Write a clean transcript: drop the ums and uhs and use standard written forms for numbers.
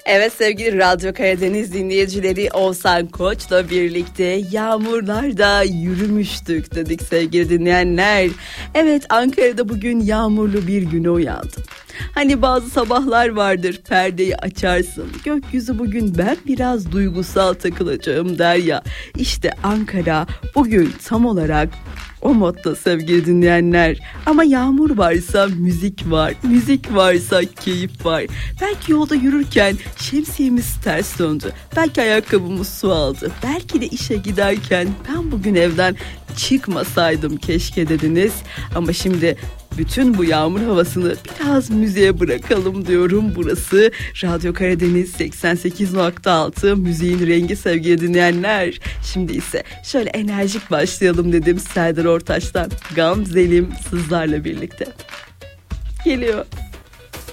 Evet sevgili Radyo Karadeniz dinleyicileri, Oğuzhan Koç'la birlikte yağmurlarda yürümüştük dedik sevgili dinleyenler. Evet, Ankara'da bugün yağmurlu bir güne uyandım. Hani bazı sabahlar vardır, perdeyi açarsın, gökyüzü bugün ben biraz duygusal takılacağım der ya. İşte Ankara bugün tam olarak o modda sevgili dinleyenler. Ama yağmur varsa müzik var, müzik varsa keyif var. Belki yolda yürürken şemsiyemiz ters döndü, belki ayakkabımız su aldı, belki de işe giderken ben bugün evden çıkmasaydım keşke dediniz. Ama şimdi bütün bu yağmur havasını biraz müziğe bırakalım diyorum. Burası Radyo Karadeniz 88.6, müziğin rengi sevgili dinleyenler. Şimdi ise şöyle enerjik başlayalım dedim. Serdar Ortaç'tan Gamzelim sizlerle birlikte geliyor.